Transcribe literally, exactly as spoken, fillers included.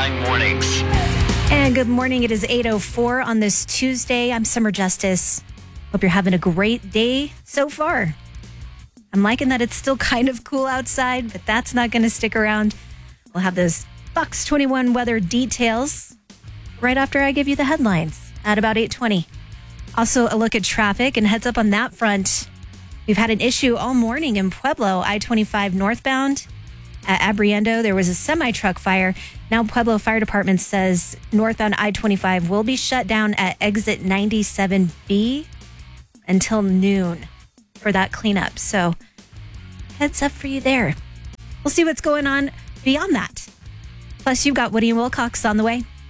ninety-nine Mornings. And good morning. It is eight oh four on this Tuesday. I'm Summer Justice. Hope you're having a great day so far. I'm liking that it's still kind of cool outside, but that's not going to stick around. We'll have those Fox twenty-one weather details right after I give you the headlines at about eight twenty. Also, a look at traffic and heads up on that front. We've had an issue all morning in Pueblo, I twenty-five northbound. At Abriendo, there was a semi-truck fire. Now Pueblo Fire Department says northbound I twenty-five will be shut down at exit ninety-seven B until noon for that cleanup. So heads up for you there. We'll see what's going on beyond that. Plus, you've got Woody and Wilcox on the way.